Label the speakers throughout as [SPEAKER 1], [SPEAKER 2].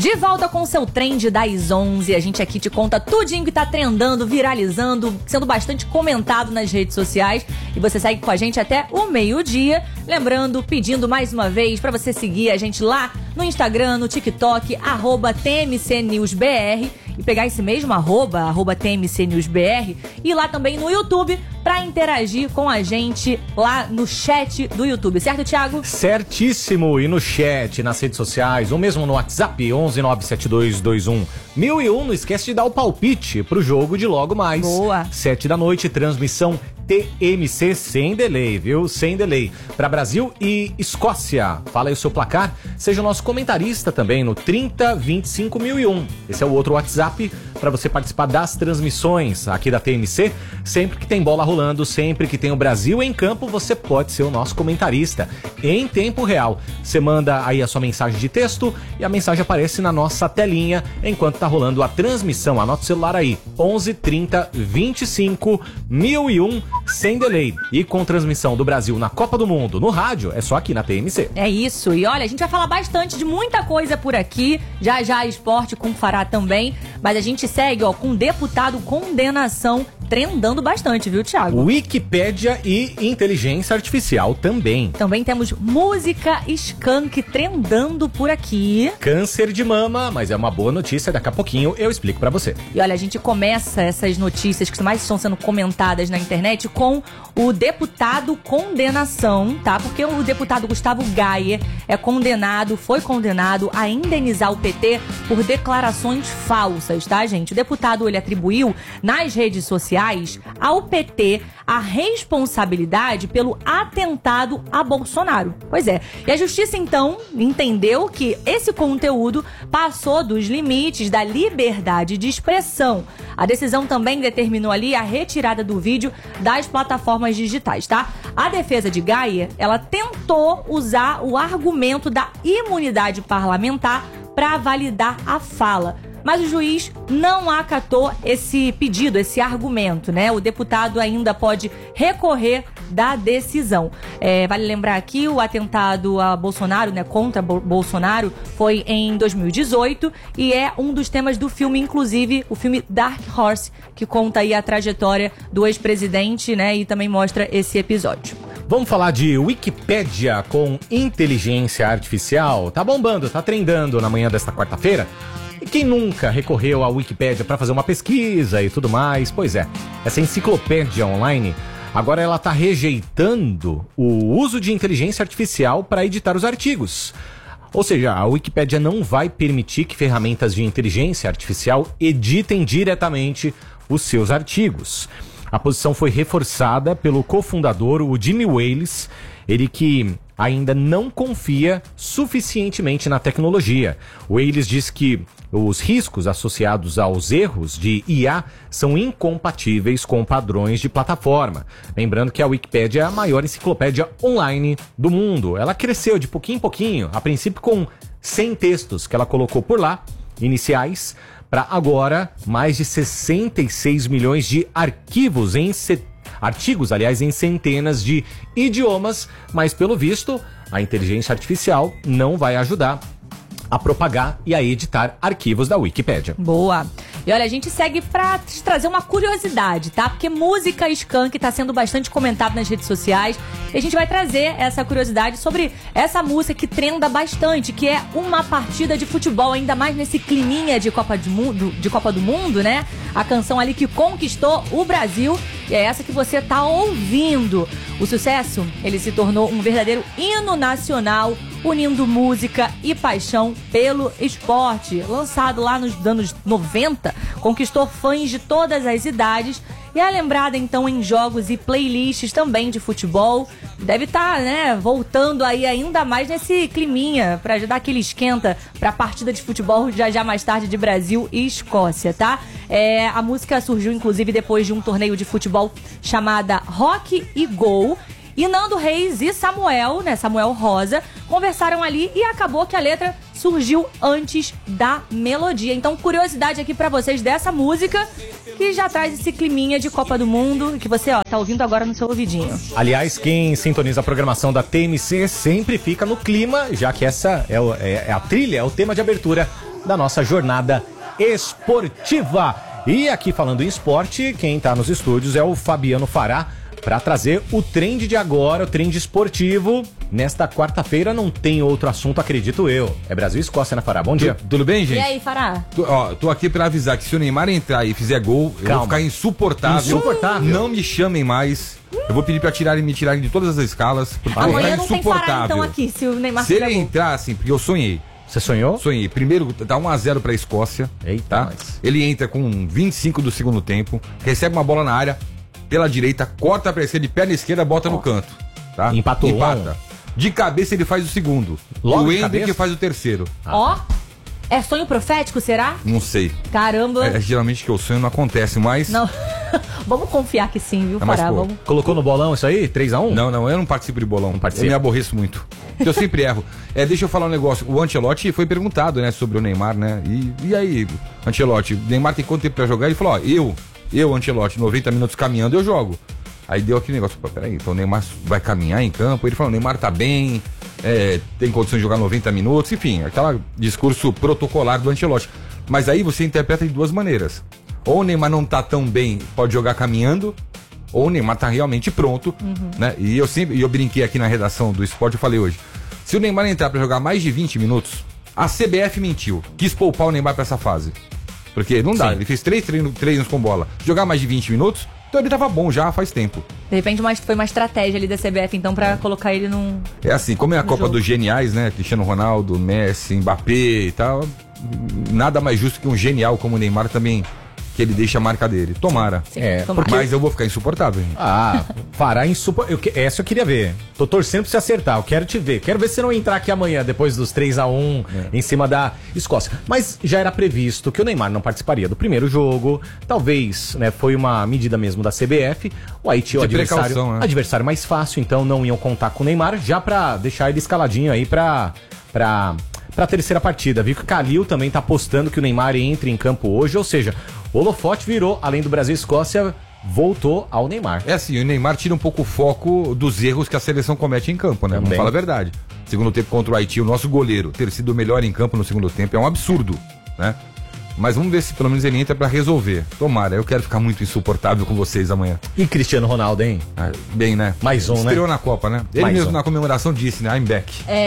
[SPEAKER 1] De volta com o seu trend das 11. A gente aqui te conta tudinho que tá trendando, viralizando, sendo bastante comentado nas redes sociais. E você segue com a gente até o meio-dia. Lembrando, pedindo mais uma vez pra você seguir a gente lá no Instagram, no TikTok, @TMCNewsBR. E pegar esse mesmo arroba TMCNewsBR, e ir lá também no YouTube pra interagir com a gente lá no chat do YouTube. Certo, Thiago?
[SPEAKER 2] Certíssimo. E no chat, nas redes sociais, ou mesmo no WhatsApp, 11972211001. Não esquece de dar o palpite pro jogo de logo mais.
[SPEAKER 1] Boa.
[SPEAKER 2] 7 da noite, transmissão TMC sem delay, viu? Sem delay. Para Brasil e Escócia. Fala aí o seu placar. Seja o nosso comentarista também no 3025.001. Esse é o outro WhatsApp para você participar das transmissões aqui da TMC. Sempre que tem bola rolando, sempre que tem o Brasil em campo, você pode ser o nosso comentarista em tempo real. Você manda aí a sua mensagem de texto e a mensagem aparece na nossa telinha enquanto tá rolando a transmissão. Anota o celular aí, 11 30 25 1001, sem delay. E com transmissão do Brasil na Copa do Mundo no rádio, é só aqui na TMC.
[SPEAKER 1] É isso. E olha, a gente vai falar bastante de muita coisa por aqui. Já esporte com Fará também. Mas a gente segue, ó, com deputado condenação trendando bastante, viu, Thiago?
[SPEAKER 2] Wikipédia e inteligência artificial também.
[SPEAKER 1] Também temos música skunk trendando por aqui.
[SPEAKER 2] Câncer de mama, mas é uma boa notícia, daqui a pouquinho eu explico pra você.
[SPEAKER 1] E olha, a gente começa essas notícias que mais estão sendo comentadas na internet com o deputado condenação, tá? Porque o deputado Gustavo Gayer foi condenado a indenizar o PT por declarações falsas, tá, gente? O deputado, ele atribuiu nas redes sociais ao PT a responsabilidade pelo atentado a Bolsonaro. Pois é. E a justiça, então, entendeu que esse conteúdo passou dos limites da liberdade de expressão. A decisão também determinou ali a retirada do vídeo das plataformas digitais, tá? A defesa de Gayer, ela tentou usar o argumento da imunidade parlamentar para validar a fala. Mas o juiz não acatou esse pedido, esse argumento, né? O deputado ainda pode recorrer da decisão. Vale lembrar aqui, o atentado a Bolsonaro, né, contra Bolsonaro, foi em 2018 e é um dos temas do filme, inclusive o filme Dark Horse, que conta aí a trajetória do ex-presidente, né, e também mostra esse episódio.
[SPEAKER 2] Vamos falar de Wikipédia com inteligência artificial. Tá bombando, tá trendando na manhã desta quarta-feira. E quem nunca recorreu à Wikipédia para fazer uma pesquisa e tudo mais? Pois é, essa enciclopédia online, agora ela está rejeitando o uso de inteligência artificial para editar os artigos. Ou seja, a Wikipédia não vai permitir que ferramentas de inteligência artificial editem diretamente os seus artigos. A posição foi reforçada pelo cofundador, o Jimmy Wales, ele que ainda não confia suficientemente na tecnologia. O Wales diz que os riscos associados aos erros de IA são incompatíveis com padrões de plataforma. Lembrando que a Wikipédia é a maior enciclopédia online do mundo. Ela cresceu de pouquinho em pouquinho, a princípio com 100 textos que ela colocou por lá, iniciais, para agora mais de 66 milhões de artigos em centenas de idiomas, mas pelo visto a inteligência artificial não vai ajudar a propagar e a editar arquivos da Wikipédia.
[SPEAKER 1] Boa. E olha, a gente segue pra te trazer uma curiosidade, tá? Porque música skunk tá sendo bastante comentado nas redes sociais. E a gente vai trazer essa curiosidade sobre essa música que trenda bastante, que é uma partida de futebol, ainda mais nesse climinha de Copa do Mundo, né? A canção ali que conquistou o Brasil. E é essa que você tá ouvindo. O sucesso, ele se tornou um verdadeiro hino nacional, unindo música e paixão pelo esporte. Lançado lá nos anos 90, conquistou fãs de todas as idades e é lembrada então em jogos e playlists também de futebol. Deve estar, né, voltando aí ainda mais nesse climinha pra dar aquele esquenta pra partida de futebol já mais tarde de Brasil e Escócia, tá? A música surgiu inclusive depois de um torneio de futebol chamada Rock e Gol. E Nando Reis e Samuel Rosa, conversaram ali e acabou que a letra surgiu antes da melodia. Então, curiosidade aqui pra vocês dessa música, que já traz esse climinha de Copa do Mundo, que você, tá ouvindo agora no seu ouvidinho.
[SPEAKER 2] Aliás, quem sintoniza a programação da TMC sempre fica no clima, já que essa é a trilha, é o tema de abertura da nossa jornada esportiva. E aqui falando em esporte, quem tá nos estúdios é o Fabiano Fará para trazer o trend de agora, o trend esportivo. Nesta quarta-feira não tem outro assunto, acredito eu. É Brasil e Escócia, né, Fará? Bom dia.
[SPEAKER 3] Tudo bem, gente?
[SPEAKER 1] E aí, Fará?
[SPEAKER 3] Tô aqui pra avisar que se o Neymar entrar e fizer gol, eu vou ficar insuportável.
[SPEAKER 2] Insuportável?
[SPEAKER 3] Não me chamem mais. Eu vou pedir pra me tirarem de todas as escalas, porque eu vou
[SPEAKER 1] Amanhã
[SPEAKER 3] ficar
[SPEAKER 1] não tem Fará,
[SPEAKER 3] insuportável.
[SPEAKER 1] então, aqui, se o Neymar
[SPEAKER 3] Se
[SPEAKER 1] fizer
[SPEAKER 3] ele
[SPEAKER 1] gol.
[SPEAKER 3] entrar, assim, porque eu sonhei.
[SPEAKER 2] Você sonhou?
[SPEAKER 3] Sonhei. Primeiro, dá 1-0 pra Escócia.
[SPEAKER 2] Eita,
[SPEAKER 3] tá?
[SPEAKER 2] nós.
[SPEAKER 3] Ele entra com 25 do segundo tempo, recebe uma bola na área, pela direita, corta pra esquerda, de perna esquerda, bota no canto. Tá?
[SPEAKER 2] Empatou.
[SPEAKER 3] Empata. De cabeça ele faz o segundo.
[SPEAKER 2] Logo
[SPEAKER 3] o
[SPEAKER 2] de
[SPEAKER 3] Hendrick
[SPEAKER 2] cabeça?
[SPEAKER 3] faz o terceiro.
[SPEAKER 1] Ó, é sonho profético, será?
[SPEAKER 3] Não sei.
[SPEAKER 1] Caramba.
[SPEAKER 3] Geralmente que eu sonho não acontece, mas...
[SPEAKER 1] Não. Vamos confiar que sim, viu,
[SPEAKER 3] Mas,
[SPEAKER 1] Fará?
[SPEAKER 3] pô,
[SPEAKER 1] Vamos...
[SPEAKER 2] Colocou no bolão isso aí? 3-1?
[SPEAKER 3] Não, eu não participo de bolão.
[SPEAKER 2] participa?
[SPEAKER 3] Eu me aborreço muito. Eu sempre erro. Deixa eu falar um negócio. O Ancelotti foi perguntado, né, sobre o Neymar, né? E aí, Ancelotti, o Neymar tem quanto tempo pra jogar? Ele falou, ó, eu, Ancelotti, 90 minutos caminhando, eu jogo. Aí deu aquele negócio, pô, peraí, então o Neymar vai caminhar em campo? Ele falou, o Neymar tá bem, tem condição de jogar 90 minutos, enfim, aquele discurso protocolar do Ancelotti. Mas aí você interpreta de duas maneiras. Ou o Neymar não tá tão bem, pode jogar caminhando, ou o Neymar tá realmente pronto, né? E eu brinquei aqui na redação do Esporte, eu falei hoje, se o Neymar entrar pra jogar mais de 20 minutos, a CBF mentiu, quis poupar o Neymar pra essa fase. Porque não dá,
[SPEAKER 2] Sim.
[SPEAKER 3] ele fez 3 treinos com bola. Jogar mais de 20 minutos, então ele tava bom já faz tempo.
[SPEAKER 1] De repente foi uma estratégia ali da CBF, então, pra colocar ele num...
[SPEAKER 3] É assim, como é a Copa
[SPEAKER 1] jogo.
[SPEAKER 3] dos Geniais, né? Cristiano Ronaldo, Messi, Mbappé e tal, nada mais justo que um genial como o Neymar também, que ele deixa a marca dele. Tomara.
[SPEAKER 1] Sim,
[SPEAKER 2] É,
[SPEAKER 1] tomara.
[SPEAKER 3] Mas eu vou ficar insuportável, gente.
[SPEAKER 2] Ah, Fará insuportável. Essa eu queria ver. Tô torcendo pra você acertar. Eu quero te ver. Quero ver se você não entrar aqui amanhã, depois dos 3-1 em cima da Escócia. Mas já era previsto que o Neymar não participaria do primeiro jogo. Talvez, né, foi uma medida mesmo da CBF. O Haiti é o
[SPEAKER 3] De
[SPEAKER 2] adversário,
[SPEAKER 3] precaução, né?
[SPEAKER 2] adversário mais fácil, então não iam contar com o Neymar, já pra deixar ele escaladinho aí pra terceira partida. Viu que o Kalil também tá apostando que o Neymar entre em campo hoje, ou seja, o holofote virou, além do Brasil e Escócia, voltou ao Neymar.
[SPEAKER 3] É assim, o Neymar tira um pouco o foco dos erros que a seleção comete em campo, né?
[SPEAKER 2] Também.
[SPEAKER 3] Vamos falar a verdade. Segundo tempo contra o Haiti, o nosso goleiro ter sido o melhor em campo no segundo tempo é um absurdo, né? Mas vamos ver se pelo menos ele entra pra resolver. Tomara, eu quero ficar muito insuportável com vocês amanhã.
[SPEAKER 2] E Cristiano Ronaldo, hein?
[SPEAKER 3] Bem, né?
[SPEAKER 2] Mais um, né?
[SPEAKER 3] Estreou na Copa, né? Ele
[SPEAKER 2] Mais
[SPEAKER 3] mesmo
[SPEAKER 2] um.
[SPEAKER 3] na comemoração disse, né? I'm back.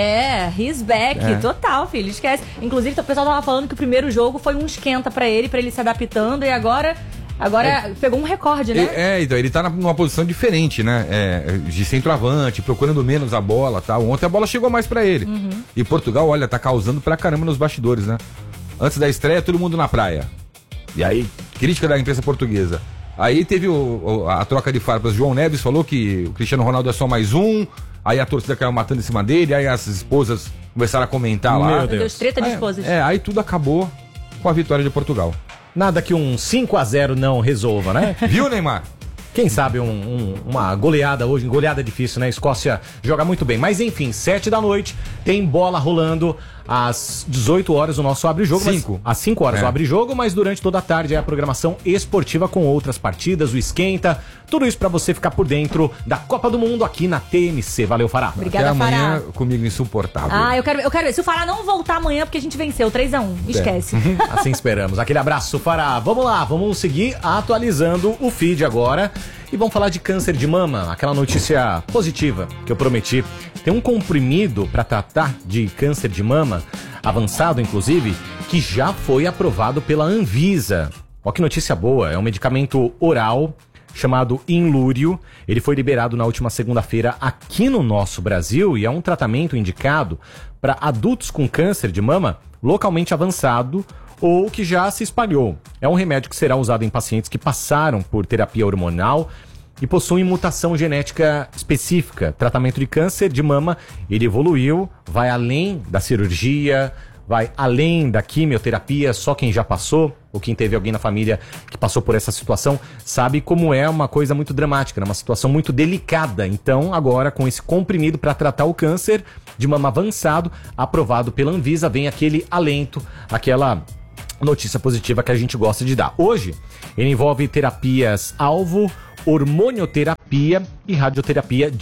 [SPEAKER 1] He's back, total, filho, esquece. Inclusive, o pessoal tava falando que o primeiro jogo foi um esquenta pra ele se adaptando, e agora pegou um recorde, né?
[SPEAKER 3] Então ele tá numa posição diferente, né? De centroavante, procurando menos a bola, tal. Ontem a bola chegou mais pra ele. E Portugal, olha, tá causando pra caramba nos bastidores, né? Antes da estreia, todo mundo na praia. E aí, crítica da imprensa portuguesa. Aí teve a troca de farpas. João Neves falou que o Cristiano Ronaldo é só mais um. Aí a torcida caiu matando em cima dele. Aí as esposas começaram a comentar lá.
[SPEAKER 2] Meu Deus.
[SPEAKER 1] Deus, treta de esposas.
[SPEAKER 3] Aí tudo acabou com a vitória de Portugal.
[SPEAKER 2] Nada que um 5-0 não resolva, né?
[SPEAKER 3] Viu, Neymar?
[SPEAKER 2] Quem sabe uma goleada hoje, goleada difícil, né? A Escócia joga muito bem. Mas enfim, 7 da noite, tem bola rolando às 18 horas o nosso Abre Jogo.
[SPEAKER 3] 5.
[SPEAKER 2] Às 5 horas o Abre Jogo, mas durante toda a tarde é a programação esportiva com outras partidas, o Esquenta. Tudo isso pra você ficar por dentro da Copa do Mundo aqui na TNC. Valeu, Fará.
[SPEAKER 1] Obrigada,
[SPEAKER 3] Até amanhã
[SPEAKER 1] Fará.
[SPEAKER 3] comigo insuportável.
[SPEAKER 1] Eu quero ver. Se o Fará não voltar amanhã, porque a gente venceu 3-1. Esquece.
[SPEAKER 2] Assim esperamos. Aquele abraço, Fará. Vamos lá, vamos seguir atualizando o feed agora. E vamos falar de câncer de mama, aquela notícia positiva que eu prometi. Tem um comprimido para tratar de câncer de mama, avançado inclusive, que já foi aprovado pela Anvisa. Ó que notícia boa, é um medicamento oral chamado Inlúrio. Ele foi liberado na última segunda-feira aqui no nosso Brasil e é um tratamento indicado para adultos com câncer de mama localmente avançado ou que já se espalhou. É um remédio que será usado em pacientes que passaram por terapia hormonal e possuem mutação genética específica. Tratamento de câncer de mama, ele evoluiu, vai além da cirurgia, vai além da quimioterapia. Só quem já passou, ou quem teve alguém na família que passou por essa situação, sabe como é uma coisa muito dramática, né? Uma situação muito delicada. Então, agora, com esse comprimido para tratar o câncer de mama avançado, aprovado pela Anvisa, vem aquele alento, aquela notícia positiva que a gente gosta de dar. Hoje, ele envolve terapias-alvo, hormonioterapia e radioterapia de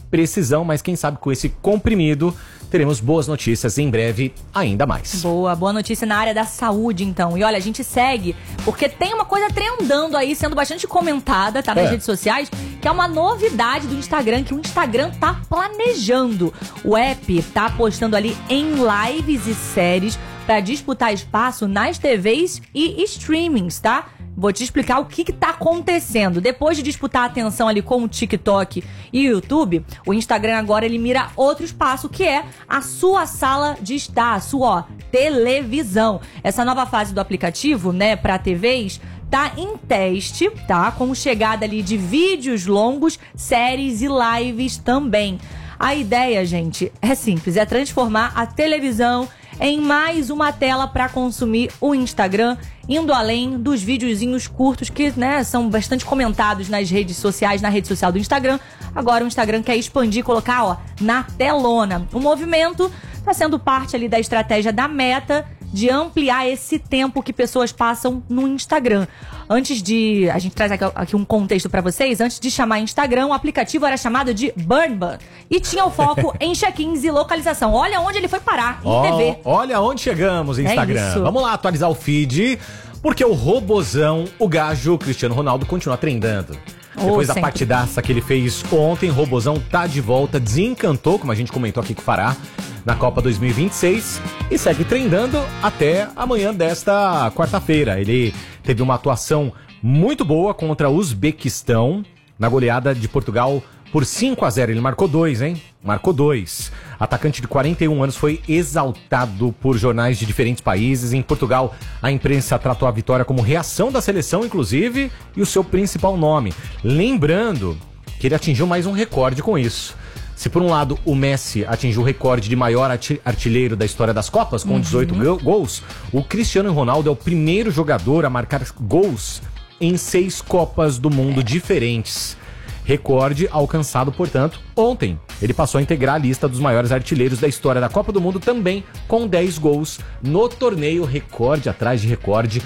[SPEAKER 2] precisão, mas quem sabe com esse comprimido teremos boas notícias em breve, ainda mais.
[SPEAKER 1] Boa notícia na área da saúde, então. E olha, a gente segue, porque tem uma coisa trendando aí, sendo bastante comentada, tá, nas redes sociais, que é uma novidade do Instagram, que o Instagram tá planejando. O app tá apostando ali em lives e séries para disputar espaço nas TVs e streamings, tá? Vou te explicar o que tá acontecendo. Depois de disputar a atenção ali com o TikTok e o YouTube, o Instagram agora ele mira outro espaço, que é a sua sala de estar, a sua televisão. Essa nova fase do aplicativo, né, para TVs, tá em teste, tá? Com chegada ali de vídeos longos, séries e lives também. A ideia, gente, é simples, é transformar a televisão em mais uma tela para consumir o Instagram, indo além dos videozinhos curtos que, né, são bastante comentados nas redes sociais, na rede social do Instagram. Agora o Instagram quer expandir, colocar, ó, na telona. O movimento está sendo parte ali da estratégia da Meta de ampliar esse tempo que pessoas passam no Instagram. Antes de... A gente traz aqui um contexto pra vocês. Antes de chamar Instagram, o aplicativo era chamado de Birdman e tinha o foco em check-ins e localização. Olha onde ele foi parar, em TV.
[SPEAKER 2] Olha onde chegamos, Instagram. Vamos lá atualizar o feed, porque o robozão, o gajo Cristiano Ronaldo, continua trendando. Depois da partidaça que ele fez ontem, o robozão tá de volta, desencantou, como a gente comentou aqui com o Fará, na Copa 2026 e segue trendando até amanhã desta quarta-feira. Ele teve uma atuação muito boa contra o Uzbequistão na goleada de Portugal por 5-0. Ele marcou 2, hein? Marcou 2. Atacante de 41 anos foi exaltado por jornais de diferentes países. Em Portugal, a imprensa tratou a vitória como reação da seleção, inclusive, e o seu principal nome. Lembrando que ele atingiu mais um recorde com isso. Se por um lado o Messi atingiu o recorde de maior artilheiro da história das Copas, com 18 gols, o Cristiano Ronaldo é o primeiro jogador a marcar gols em 6 Copas do Mundo diferentes. Recorde alcançado, portanto, ontem. Ele passou a integrar a lista dos maiores artilheiros da história da Copa do Mundo também, com 10 gols no torneio, recorde atrás de recorde,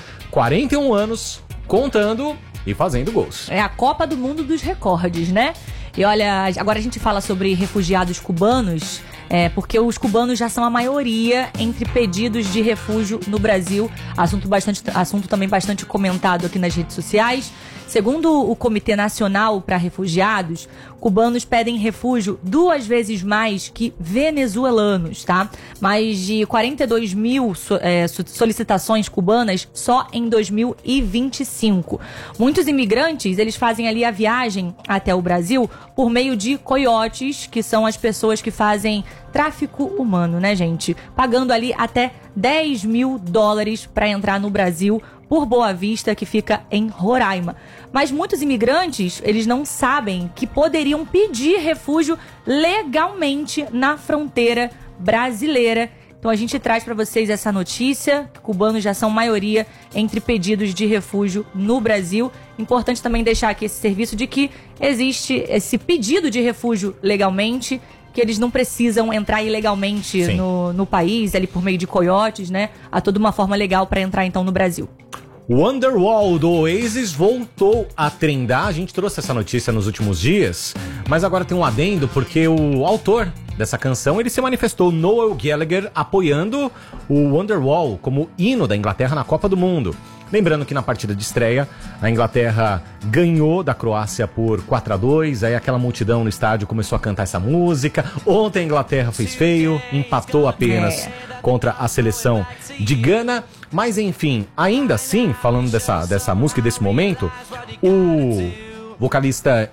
[SPEAKER 2] 41 anos, contando e fazendo gols.
[SPEAKER 1] É a Copa do Mundo dos recordes, né? E olha, agora a gente fala sobre refugiados cubanos, porque os cubanos já são a maioria entre pedidos de refúgio no Brasil. Assunto também bastante comentado aqui nas redes sociais. Segundo o Comitê Nacional para Refugiados, cubanos pedem refúgio 2 vezes mais que venezuelanos, tá? Mais de 42 mil solicitações cubanas só em 2025. Muitos imigrantes, eles fazem ali a viagem até o Brasil por meio de coiotes, que são as pessoas que fazem tráfico humano, né, gente? Pagando ali até $10 mil para entrar no Brasil por Boa Vista, que fica em Roraima. Mas muitos imigrantes, eles não sabem que poderiam pedir refúgio legalmente na fronteira brasileira. Então a gente traz para vocês essa notícia. Cubanos já são maioria entre pedidos de refúgio no Brasil. Importante também deixar aqui esse serviço de que existe esse pedido de refúgio legalmente, que eles não precisam entrar ilegalmente no país, ali por meio de coiotes, né? Há toda uma forma legal para entrar então no Brasil.
[SPEAKER 2] Wonderwall do Oasis voltou a trendar. A gente trouxe essa notícia nos últimos dias, mas agora tem um adendo, porque o autor dessa canção, ele se manifestou, Noel Gallagher, apoiando o Wonderwall como hino da Inglaterra na Copa do Mundo. Lembrando que na partida de estreia, a Inglaterra ganhou da Croácia por 4-2, aí aquela multidão no estádio começou a cantar essa música. Ontem a Inglaterra fez feio, empatou apenas contra a seleção de Gana. Mas enfim, ainda assim, falando dessa música e desse momento, o vocalista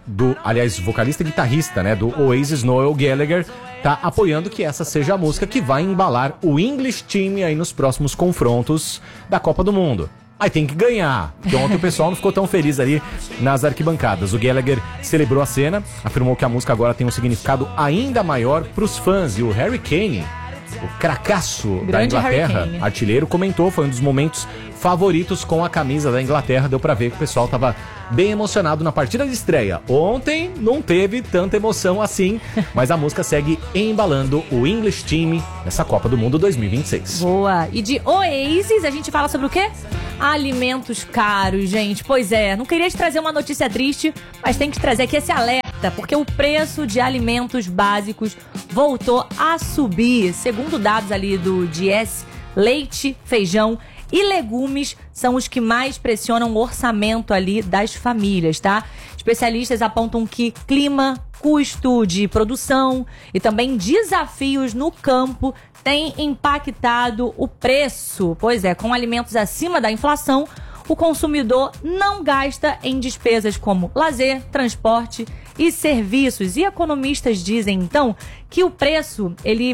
[SPEAKER 2] e guitarrista, né, do Oasis, Noel Gallagher, tá apoiando que essa seja a música que vai embalar o English Team aí nos próximos confrontos da Copa do Mundo. Aí tem que ganhar, porque ontem o pessoal não ficou tão feliz ali nas arquibancadas. O Gallagher celebrou a cena, afirmou que a música agora tem um significado ainda maior pros fãs. E o Harry Kane, o cracaço da Inglaterra, artilheiro, comentou, foi um dos momentos favoritos com a camisa da Inglaterra. Deu pra ver que o pessoal tava bem emocionado na partida de estreia. Ontem não teve tanta emoção assim, mas a música segue embalando o English Team nessa Copa do Mundo 2026.
[SPEAKER 1] Boa! E de Oasis, a gente fala sobre o quê? Alimentos caros, gente. Pois é, não queria te trazer uma notícia triste, mas tem que trazer aqui esse alerta. alerta, porque o preço de alimentos básicos voltou a subir. Segundo dados ali do Diese, leite, feijão e legumes são os que mais pressionam o orçamento ali das famílias, tá? Especialistas apontam que clima, custo de produção e também desafios no campo têm impactado o preço. Pois é, com alimentos acima da inflação, o consumidor não gasta em despesas como lazer, transporte e serviços. E economistas dizem, então, que o preço,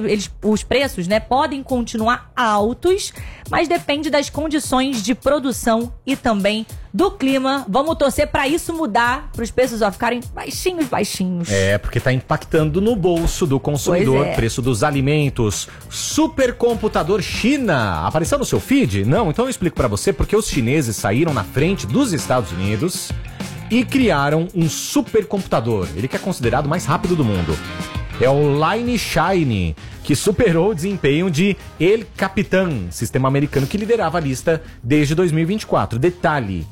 [SPEAKER 1] os preços, né, podem continuar altos, mas depende das condições de produção e também do clima. Vamos torcer para isso mudar, para os preços ficarem baixinhos.
[SPEAKER 2] É, porque tá impactando no bolso do consumidor, preço dos alimentos. Supercomputador China, apareceu no seu feed? Não? Então eu explico para você porque os chineses saíram na frente dos Estados Unidos e criaram um supercomputador. Ele que é considerado o mais rápido do mundo. É o Line Shine, que superou o desempenho de El Capitan, sistema americano que liderava a lista desde 2024. Detalhe,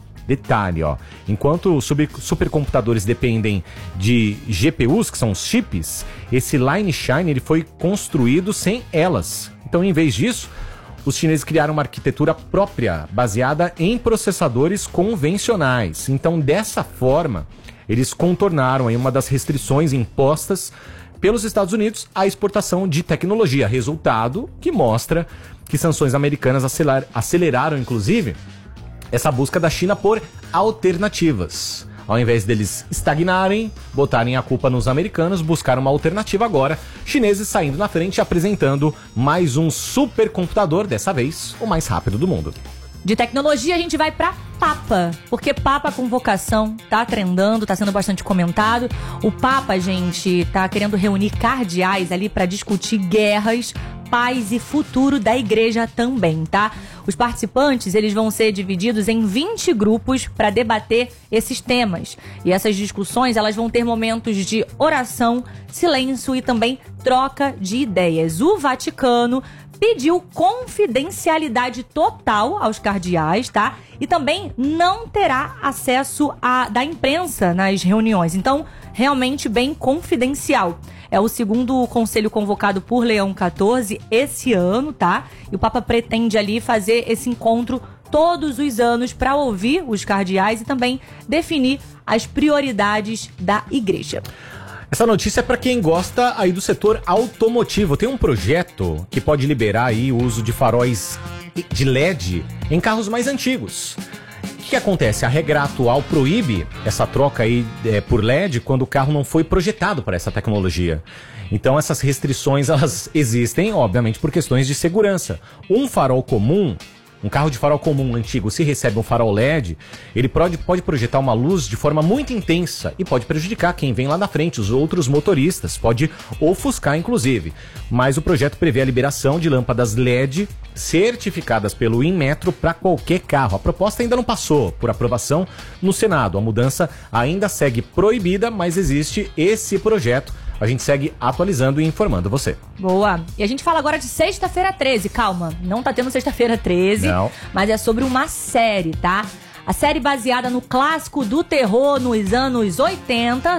[SPEAKER 2] ó. Enquanto supercomputadores dependem de GPUs, que são os chips, esse Line Shine ele foi construído sem elas. Então, em vez disso, os chineses criaram uma arquitetura própria, baseada em processadores convencionais. Então, dessa forma, eles contornaram aí uma das restrições impostas pelos Estados Unidos à exportação de tecnologia. Resultado que mostra que sanções americanas aceleraram, inclusive, essa busca da China por alternativas. Ao invés deles estagnarem, botarem a culpa nos americanos, buscaram uma alternativa agora. Chineses saindo na frente e apresentando mais um supercomputador, dessa vez o mais rápido do mundo.
[SPEAKER 1] De tecnologia a gente vai pra Papa, porque Papa com vocação tá trendando, tá sendo bastante comentado. O Papa, gente, tá querendo reunir cardeais ali pra discutir guerras, paz e futuro da igreja também, tá? Os participantes, eles vão ser divididos em 20 grupos para debater esses temas. E essas discussões, elas vão ter momentos de oração, silêncio e também troca de ideias. O Vaticano pediu confidencialidade total aos cardeais, tá? E também não terá acesso da imprensa nas reuniões. Então, realmente bem confidencial. É o segundo conselho convocado por Leão XIV esse ano, tá? E o Papa pretende ali fazer esse encontro todos os anos para ouvir os cardeais e também definir as prioridades da igreja.
[SPEAKER 2] Essa notícia é para quem gosta aí do setor automotivo. Tem um projeto que pode liberar aí o uso de faróis de LED em carros mais antigos. O que acontece? A regra atual proíbe essa troca aí por LED quando o carro não foi projetado para essa tecnologia. Então essas restrições elas existem, obviamente, por questões de segurança. Um farol comum, um carro de farol comum antigo, se recebe um farol LED, ele pode projetar uma luz de forma muito intensa e pode prejudicar quem vem lá na frente, os outros motoristas, pode ofuscar inclusive. Mas o projeto prevê a liberação de lâmpadas LED certificadas pelo Inmetro para qualquer carro. A proposta ainda não passou por aprovação no Senado. A mudança ainda segue proibida, mas existe esse projeto. A gente segue atualizando e informando você.
[SPEAKER 1] Boa. E a gente fala agora de Sexta-feira 13. Calma, não tá tendo Sexta-feira 13, não. Mas é sobre uma série, tá? A série baseada no clássico do terror dos anos 80,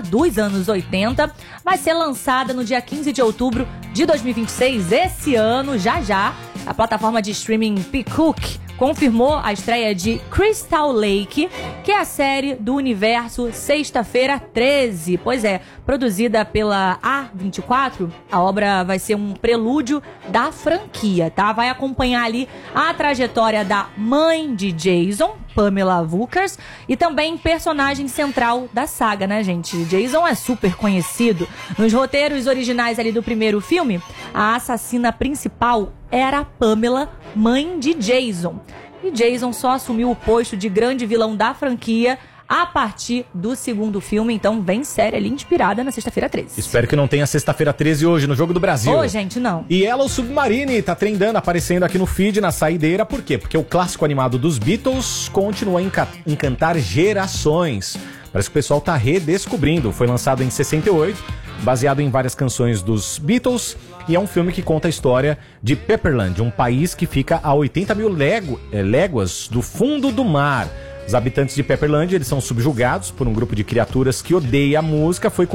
[SPEAKER 1] vai ser lançada no dia 15 de outubro de 2026, esse ano, já. A plataforma de streaming Peacock confirmou a estreia de Crystal Lake, que é a série do universo Sexta-feira 13. Pois é, produzida pela A24, a obra vai ser um prelúdio da franquia, tá? Vai acompanhar ali a trajetória da mãe de Jason, Pamela Vickers, e também personagem central da saga, né, gente? Jason é super conhecido. Nos roteiros originais ali do primeiro filme, a assassina principal era a Pamela, mãe de Jason. E Jason só assumiu o posto de grande vilão da franquia a partir do segundo filme. Então vem série ali inspirada na Sexta-feira 13.
[SPEAKER 2] Espero que não tenha Sexta-feira 13 hoje no Jogo do Brasil.
[SPEAKER 1] Ô, gente, não.
[SPEAKER 2] E ela, o Submarine, tá trendando, aparecendo aqui no feed, na saideira. Por quê? Porque o clássico animado dos Beatles continua a encantar gerações. Parece que o pessoal tá redescobrindo. Foi lançado em 68, baseado em várias canções dos Beatles. E é um filme que conta a história de Pepperland, um país que fica a 80 mil léguas do fundo do mar. Os habitantes de Pepperland, eles são subjugados por um grupo de criaturas que odeia a música. Foi